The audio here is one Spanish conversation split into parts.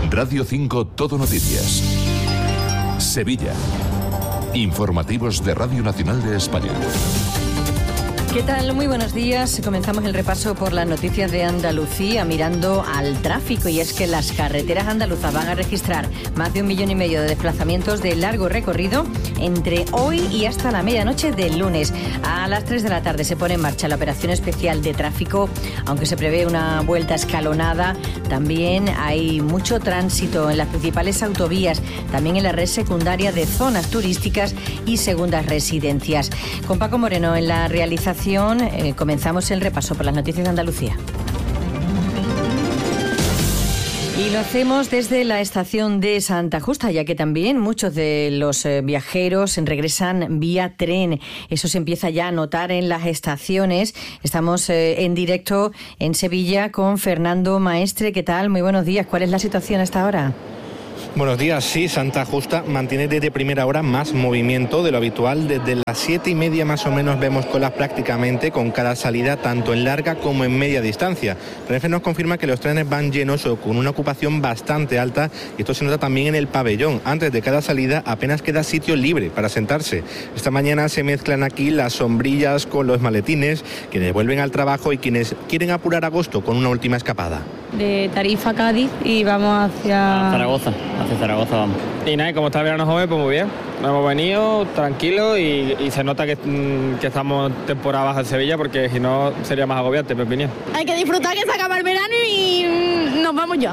Radio 5 Todo Noticias. Sevilla. Informativos de Radio Nacional de España. ¿Qué tal? Muy buenos días. Comenzamos el repaso por las noticias de Andalucía mirando al tráfico, y es que las carreteras andaluzas van a registrar más de 1,5 millones de desplazamientos de largo recorrido entre hoy y hasta la medianoche del lunes. A las 3 de la tarde se pone en marcha la operación especial de tráfico, aunque se prevé una vuelta escalonada. También hay mucho tránsito en las principales autovías, también en la red secundaria de zonas turísticas y segundas residencias. Con Paco Moreno en la realización, comenzamos el repaso por las noticias de Andalucía. Y lo hacemos desde la estación de Santa Justa, ya que también muchos de los viajeros regresan vía tren. Eso se empieza ya a notar en las estaciones. Estamos en directo en Sevilla con Fernando Maestre. ¿Qué tal? Muy buenos días. ¿Cuál es la situación hasta ahora? Buenos días. Sí, Santa Justa mantiene desde primera hora más movimiento de lo habitual. Desde las 7:30 más o menos vemos colas prácticamente con cada salida, tanto en larga como en media distancia. Renfe nos confirma que los trenes van llenos o con una ocupación bastante alta, y esto se nota también en el pabellón. Antes de cada salida apenas queda sitio libre para sentarse. Esta mañana se mezclan aquí las sombrillas con los maletines, quienes vuelven al trabajo y quienes quieren apurar agosto con una última escapada. De Tarifa a Cádiz y vamos hacia Zaragoza. Hacia Zaragoza vamos. Y nada, como está el verano joven, pues muy bien. Hemos venido tranquilos y se nota que estamos en temporada baja en Sevilla, porque si no sería más agobiante, en mi opinión. Hay que disfrutar que se acaba el verano y nos vamos ya.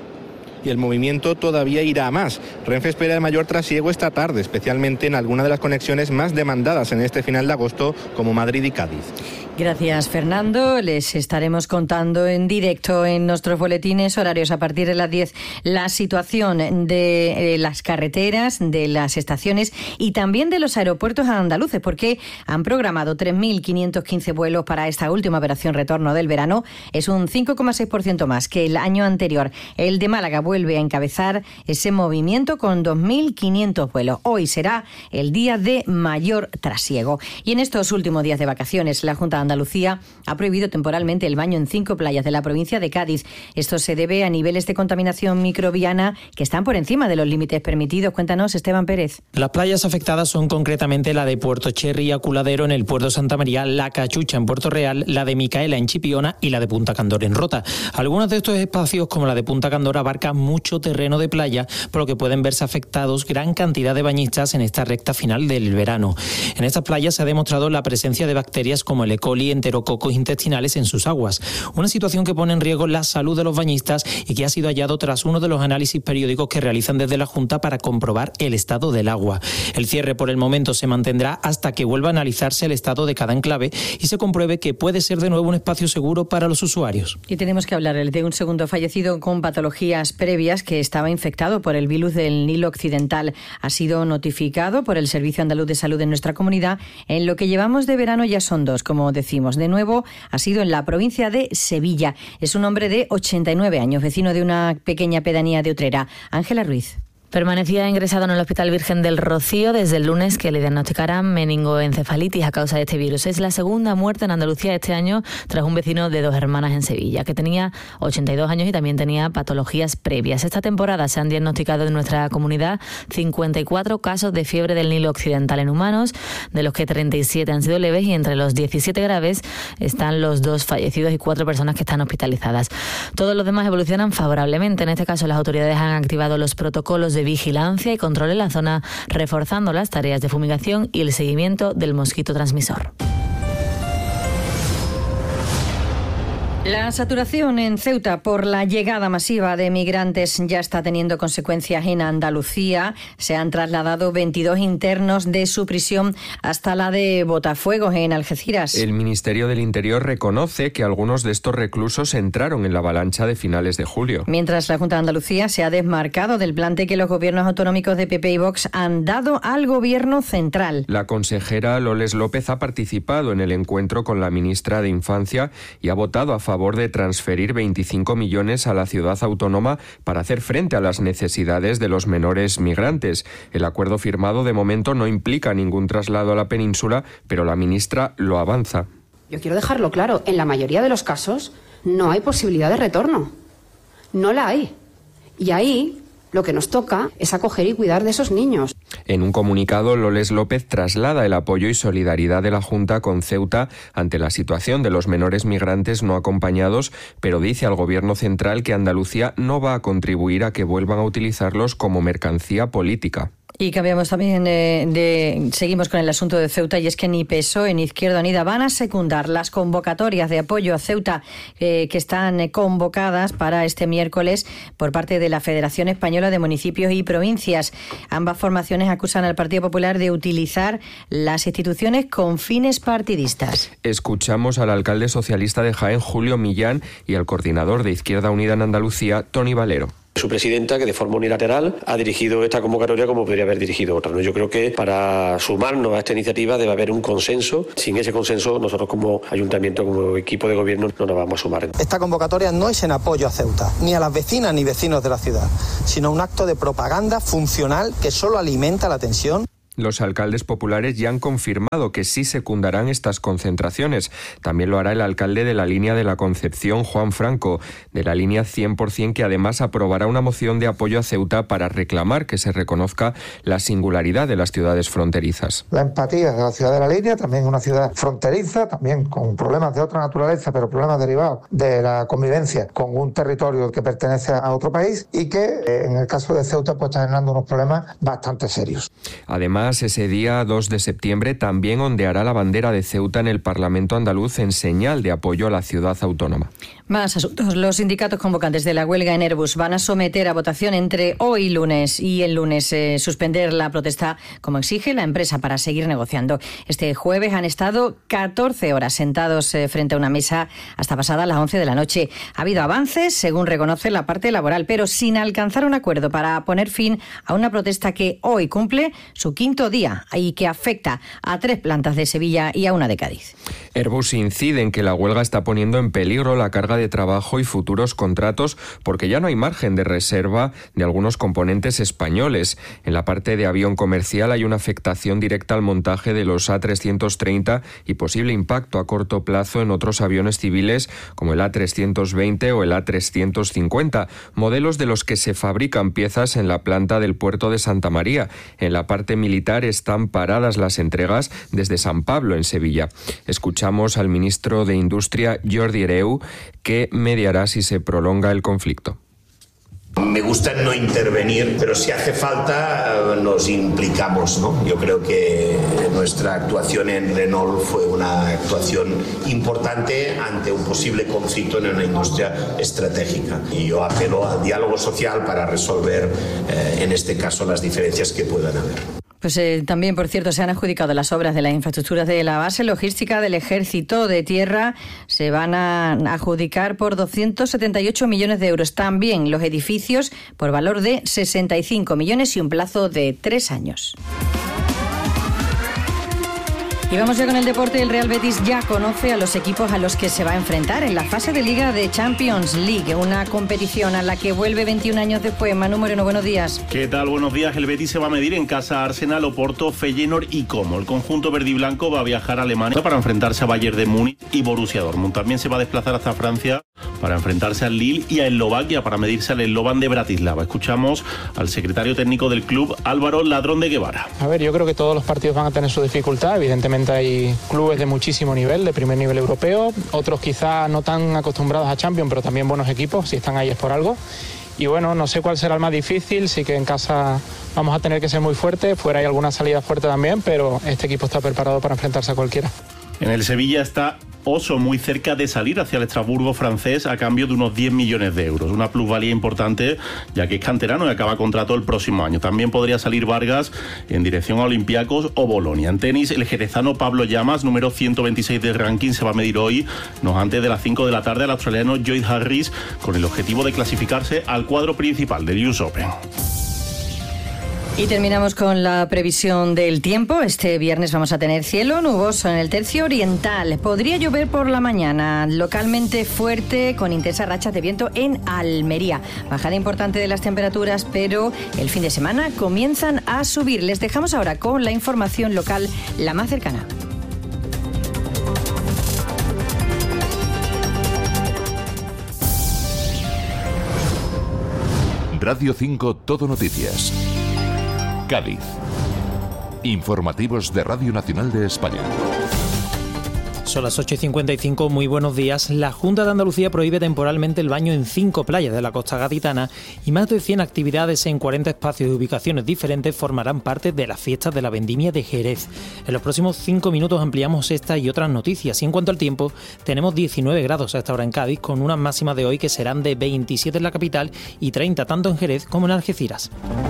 Y el movimiento todavía irá a más. Renfe espera el mayor trasiego esta tarde, especialmente en algunas de las conexiones más demandadas en este final de agosto, como Madrid y Cádiz. Gracias, Fernando. Les estaremos contando en directo en nuestros boletines horarios a partir de las 10 la situación de las carreteras, de las estaciones y también de los aeropuertos andaluces, porque han programado 3.515 vuelos para esta última operación retorno del verano. Es un 5,6% más que el año anterior. El de Málaga vuelve a encabezar ese movimiento con 2.500 vuelos. Hoy será el día de mayor trasiego. Y en estos últimos días de vacaciones, la Junta de Andalucía ha prohibido temporalmente el baño en 5 playas de la provincia de Cádiz. Esto se debe a niveles de contaminación microbiana que están por encima de los límites permitidos. Cuéntanos, Esteban Pérez. Las playas afectadas son concretamente la de Puerto Cherry y Aculadero en el puerto de Santa María, La Cachucha en Puerto Real, la de Micaela en Chipiona y la de Punta Candora en Rota. Algunos de estos espacios, como la de Punta Candora, abarcan mucho terreno de playa, por lo que pueden verse afectados gran cantidad de bañistas en esta recta final del verano. En estas playas se ha demostrado la presencia de bacterias como el E. coli, enterococos intestinales en sus aguas, una situación que pone en riesgo la salud de los bañistas y que ha sido hallado tras uno de los análisis periódicos que realizan desde la Junta para comprobar el estado del agua. El cierre por el momento se mantendrá hasta que vuelva a analizarse el estado de cada enclave y se compruebe que puede ser de nuevo un espacio seguro para los usuarios. Y tenemos que hablar de un segundo fallecido con patologías previas que estaba infectado por el virus del Nilo Occidental. Ha sido notificado por el Servicio Andaluz de Salud en nuestra comunidad. En lo que llevamos de verano ya son 2, como decimos. De nuevo, ha sido en la provincia de Sevilla. Es un hombre de 89 años, vecino de una pequeña pedanía de Utrera. Ángela Ruiz. Permanecía ingresado en el Hospital Virgen del Rocío desde el lunes que le diagnosticaran meningoencefalitis a causa de este virus. Es la segunda muerte en Andalucía este año tras un vecino de 2 hermanas en Sevilla, que tenía 82 años y también tenía patologías previas. Esta temporada se han diagnosticado en nuestra comunidad 54 casos de fiebre del Nilo Occidental en humanos, de los que 37 han sido leves, y entre los 17 graves están los 2 fallecidos y 4 personas que están hospitalizadas. Todos los demás evolucionan favorablemente. En este caso, las autoridades han activado los protocolos de vigilancia y control en la zona, reforzando las tareas de fumigación y el seguimiento del mosquito transmisor. La saturación en Ceuta por la llegada masiva de migrantes ya está teniendo consecuencias en Andalucía. Se han trasladado 22 internos de su prisión hasta la de Botafuegos, en Algeciras. El Ministerio del Interior reconoce que algunos de estos reclusos entraron en la avalancha de finales de julio. Mientras la Junta de Andalucía se ha desmarcado del plante que los gobiernos autonómicos de PP y Vox han dado al gobierno central. La consejera Loles López ha participado en el encuentro con la ministra de Infancia y ha votado a favor de transferir 25 millones a la ciudad autónoma para hacer frente a las necesidades de los menores migrantes. El acuerdo firmado de momento no implica ningún traslado a la península, pero la ministra lo avanza. Yo quiero dejarlo claro, en la mayoría de los casos no hay posibilidad de retorno. No la hay. Y ahí lo que nos toca es acoger y cuidar de esos niños. En un comunicado, Loles López traslada el apoyo y solidaridad de la Junta con Ceuta ante la situación de los menores migrantes no acompañados, pero dice al Gobierno central que Andalucía no va a contribuir a que vuelvan a utilizarlos como mercancía política. Y cambiamos también seguimos con el asunto de Ceuta, y es que ni PSOE ni Izquierda Unida van a secundar las convocatorias de apoyo a Ceuta que están convocadas para este miércoles por parte de la Federación Española de Municipios y Provincias. Ambas formaciones acusan al Partido Popular de utilizar las instituciones con fines partidistas. Escuchamos al alcalde socialista de Jaén, Julio Millán, y al coordinador de Izquierda Unida en Andalucía, Toni Valero. Su presidenta, que de forma unilateral ha dirigido esta convocatoria como podría haber dirigido otra, ¿no? Yo creo que para sumarnos a esta iniciativa debe haber un consenso. Sin ese consenso, nosotros como ayuntamiento, como equipo de gobierno, no nos vamos a sumar. Esta convocatoria no es en apoyo a Ceuta, ni a las vecinas ni vecinos de la ciudad, sino un acto de propaganda funcional que solo alimenta la tensión. Los alcaldes populares ya han confirmado que sí secundarán estas concentraciones. También lo hará el alcalde de la línea de la Concepción, Juan Franco, de la línea 100%, que además aprobará una moción de apoyo a Ceuta para reclamar que se reconozca la singularidad de las ciudades fronterizas. La empatía de la ciudad de la línea, también una ciudad fronteriza, también con problemas de otra naturaleza, pero problemas derivados de la convivencia con un territorio que pertenece a otro país y que en el caso de Ceuta pues está generando unos problemas bastante serios. Además, ese día 2 de septiembre también ondeará la bandera de Ceuta en el Parlamento andaluz en señal de apoyo a la ciudad autónoma. Más asuntos. Los sindicatos convocantes de la huelga en Airbus van a someter a votación entre hoy y lunes y el lunes suspender la protesta como exige la empresa para seguir negociando. Este jueves han estado 14 horas sentados frente a una mesa hasta pasadas las 11 de la noche. Ha habido avances, según reconoce la parte laboral, pero sin alcanzar un acuerdo para poner fin a una protesta que hoy cumple su quinto día y que afecta a 3 plantas de Sevilla y a una de Cádiz. Airbus incide en que la huelga está poniendo en peligro la carga de trabajo y futuros contratos porque ya no hay margen de reserva de algunos componentes españoles. En la parte de avión comercial hay una afectación directa al montaje de los A330 y posible impacto a corto plazo en otros aviones civiles como el A320 o el A350, modelos de los que se fabrican piezas en la planta del puerto de Santa María. En la parte militar están paradas las entregas desde San Pablo, en Sevilla. Escuchamos al ministro de Industria, Jordi Hereu, que mediará si se prolonga el conflicto. Me gusta no intervenir, pero si hace falta nos implicamos, ¿no? Yo creo que nuestra actuación en Renault fue una actuación importante ante un posible conflicto en una industria estratégica. Y yo apelo al diálogo social para resolver, en este caso, las diferencias que puedan haber. Pues también, por cierto, se han adjudicado las obras de las infraestructuras de la base logística del Ejército de Tierra. Se van a adjudicar por 278 millones de euros. También los edificios por valor de 65 millones y un plazo de 3 años. Y vamos ya con el deporte. El Real Betis ya conoce a los equipos a los que se va a enfrentar en la fase de Liga de Champions League, una competición a la que vuelve 21 años después. Manu Moreno, buenos días. ¿Qué tal? Buenos días. El Betis se va a medir en casa a Arsenal, Oporto, Feyenoord y Como. El conjunto verde y blanco va a viajar a Alemania para enfrentarse a Bayern de Múnich y Borussia Dortmund. También se va a desplazar hasta Francia para enfrentarse al Lille y a Eslovaquia para medirse al Slovan de Bratislava. Escuchamos al secretario técnico del club, Álvaro Ladrón de Guevara. A ver, yo creo que todos los partidos van a tener su dificultad. Evidentemente hay clubes de muchísimo nivel, de primer nivel europeo, otros quizá no tan acostumbrados a Champions, pero también buenos equipos, si están ahí es por algo. Y bueno, no sé cuál será el más difícil, sí que en casa vamos a tener que ser muy fuertes, fuera hay alguna salida fuerte también, pero este equipo está preparado para enfrentarse a cualquiera. En el Sevilla está Oso muy cerca de salir hacia el Estrasburgo francés a cambio de unos 10 millones de euros. Una plusvalía importante, ya que es canterano y acaba contrato el próximo año. También podría salir Vargas en dirección a Olympiacos o Bolonia. En tenis, el jerezano Pablo Llamas, número 126 del ranking, se va a medir hoy, no antes de las 5 de la tarde, al australiano Lloyd Harris, con el objetivo de clasificarse al cuadro principal del US Open. Y terminamos con la previsión del tiempo. Este viernes vamos a tener cielo nuboso en el tercio oriental. Podría llover por la mañana, localmente fuerte, con intensas rachas de viento en Almería. Bajada importante de las temperaturas, pero el fin de semana comienzan a subir. Les dejamos ahora con la información local, la más cercana. Radio 5 Todo Noticias. Cádiz. Informativos de Radio Nacional de España. Son las 8:55, muy buenos días. La Junta de Andalucía prohíbe temporalmente el baño en 5 playas de la costa gaditana y más de 100 actividades en 40 espacios y ubicaciones diferentes formarán parte de las fiestas de la Vendimia de Jerez. En los próximos 5 minutos ampliamos esta y otras noticias. Y en cuanto al tiempo, tenemos 19 grados a esta hora en Cádiz, con unas máximas de hoy que serán de 27 en la capital y 30 tanto en Jerez como en Algeciras.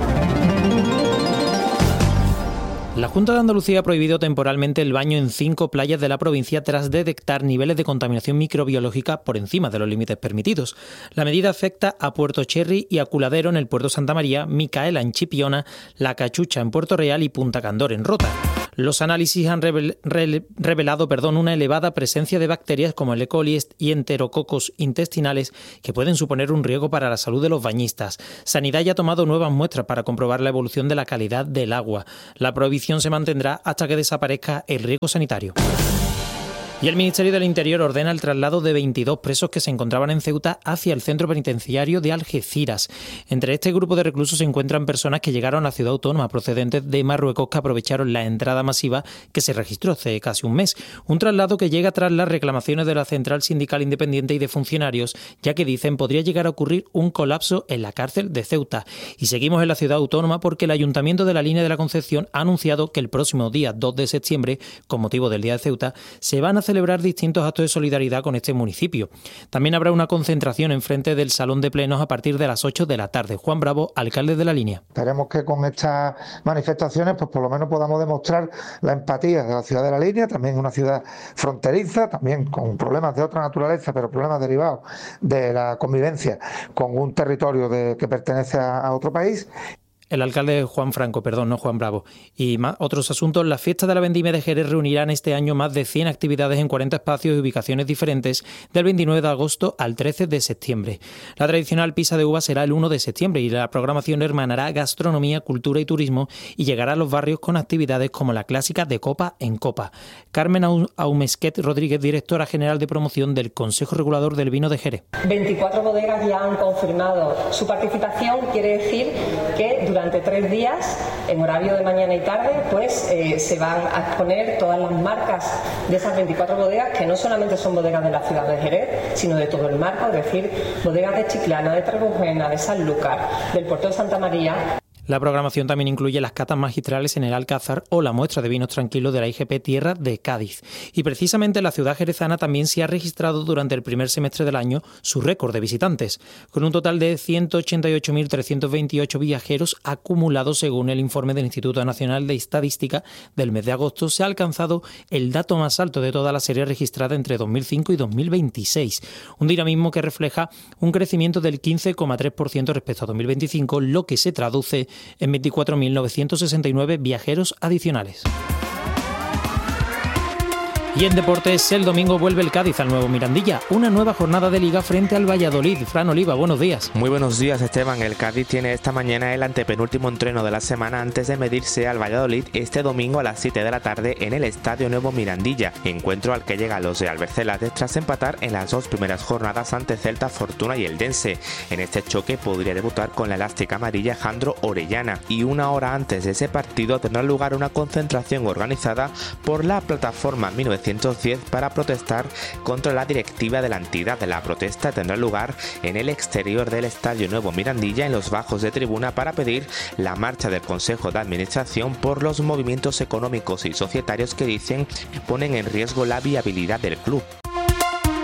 La Junta de Andalucía ha prohibido temporalmente el baño en 5 playas de la provincia tras detectar niveles de contaminación microbiológica por encima de los límites permitidos. La medida afecta a Puerto Cherry y a Culadero en el puerto Santa María, Micaela en Chipiona, La Cachucha en Puerto Real y Punta Candor en Rota. Los análisis han revelado una elevada presencia de bacterias como el E. coli y enterococos intestinales que pueden suponer un riesgo para la salud de los bañistas. Sanidad ya ha tomado nuevas muestras para comprobar la evolución de la calidad del agua. La prohibición se mantendrá hasta que desaparezca el riesgo sanitario. Y el Ministerio del Interior ordena el traslado de 22 presos que se encontraban en Ceuta hacia el centro penitenciario de Algeciras. Entre este grupo de reclusos se encuentran personas que llegaron a la ciudad autónoma procedentes de Marruecos que aprovecharon la entrada masiva que se registró hace casi un mes. Un traslado que llega tras las reclamaciones de la Central Sindical Independiente y de funcionarios, ya que dicen podría llegar a ocurrir un colapso en la cárcel de Ceuta. Y seguimos en la ciudad autónoma porque el Ayuntamiento de la Línea de la Concepción ha anunciado que el próximo día 2 de septiembre, con motivo del Día de Ceuta, se van a celebrar distintos actos de solidaridad con este municipio. También habrá una concentración enfrente del Salón de Plenos a partir de las 8 de la tarde. Juan Bravo, alcalde de La Línea. Esperemos que con estas manifestaciones pues por lo menos podamos demostrar la empatía de la ciudad de La Línea, también una ciudad fronteriza, también con problemas de otra naturaleza, pero problemas derivados de la convivencia con un territorio que pertenece a otro país. El alcalde Juan Franco, no Juan Bravo. Y más otros asuntos, las fiestas de la Vendimia de Jerez reunirán este año más de 100 actividades en 40 espacios y ubicaciones diferentes del 29 de agosto al 13 de septiembre. La tradicional pisa de uva será el 1 de septiembre y la programación hermanará gastronomía, cultura y turismo y llegará a los barrios con actividades como la clásica de copa en copa. Carmen Aumesquet Rodríguez, directora general de promoción del Consejo Regulador del Vino de Jerez. 24 bodegas ya han confirmado su participación, quiere decir que durante 3 días, en horario de mañana y tarde, se van a exponer todas las marcas de esas 24 bodegas, que no solamente son bodegas de la ciudad de Jerez, sino de todo el marco, es decir, bodegas de Chiclana, de Trebujena, de Sanlúcar, del puerto de Santa María. La programación también incluye las catas magistrales en el Alcázar o la muestra de vinos tranquilos de la IGP Tierra de Cádiz. Y precisamente la ciudad jerezana también se ha registrado durante el primer semestre del año su récord de visitantes, con un total de 188.328 viajeros acumulados según el informe del Instituto Nacional de Estadística del mes de agosto. Se ha alcanzado el dato más alto de toda la serie registrada entre 2005 y 2026, un dinamismo que refleja un crecimiento del 15,3% respecto a 2025, lo que se traduce en 24.969 viajeros adicionales. Y en deportes, el domingo vuelve el Cádiz al nuevo Mirandilla, una nueva jornada de Liga frente al Valladolid. Fran Oliva, buenos días. Muy buenos días, Esteban. El Cádiz tiene esta mañana el antepenúltimo entreno de la semana antes de medirse al Valladolid este domingo a las 7 de la tarde en el Estadio Nuevo Mirandilla, encuentro al que llegan los de Albert Celades tras empatar en las 2 primeras jornadas ante Celta, Fortuna y Eldense. En este choque podría debutar con la elástica amarilla Jandro Orellana, y una hora antes de ese partido tendrá lugar una concentración organizada por la plataforma 1910 para protestar contra la directiva de la entidad. La protesta tendrá lugar en el exterior del Estadio Nuevo Mirandilla, en los bajos de tribuna, para pedir la marcha del Consejo de Administración por los movimientos económicos y societarios que dicen ponen en riesgo la viabilidad del club.